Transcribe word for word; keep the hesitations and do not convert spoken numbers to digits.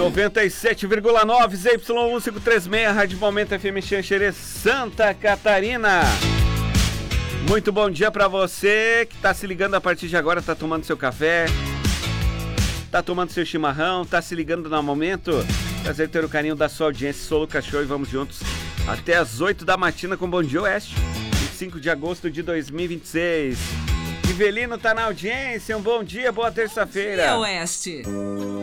noventa e sete vírgula nove, Z Y um cinco três seis, Rádio Momento F M Xanxerê, Santa Catarina. Muito bom dia pra você que tá se ligando a partir de agora, tá tomando seu café, tá tomando seu chimarrão, tá se ligando no momento. Prazer ter o carinho da sua audiência. Sou o Lucas Show e vamos juntos até as oito da matina com Bom Dia Oeste, vinte e cinco de agosto de dois mil e vinte e seis. Rivelino tá na audiência, um bom dia, boa terça-feira. Bom Dia Oeste.